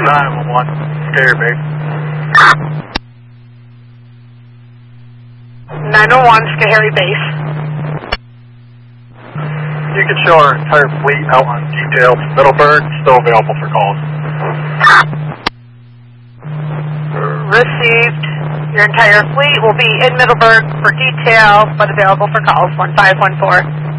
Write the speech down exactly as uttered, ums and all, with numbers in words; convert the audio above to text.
nine one one, Scary Base. nine one one, Scary Base. You can show our entire fleet out on detail. Middleburg, still available for calls. Received. Your entire fleet will be in Middleburg for detail, but available for calls. one five one four.